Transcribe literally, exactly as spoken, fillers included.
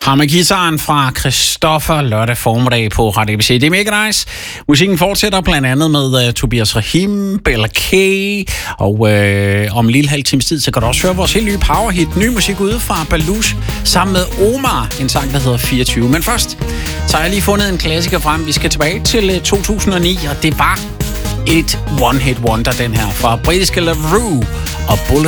Fra med guitaren fra Christoffer lørdag formiddag på Radio A B C. Det er mega nice. Musikken fortsætter blandt andet med uh, Tobias Rahim, Bella K. Og uh, om en lille halv times tid, så kan du også høre vores helt nye powerhit. Ny musik ude fra Baluch sammen med Omar. En sang, der hedder fireogtyve. Men først, så har jeg lige fundet en klassiker frem. Vi skal tilbage til uh, to tusind og ni, og det var et one-hit wonder, den her. Fra britiske La Rue og Bullet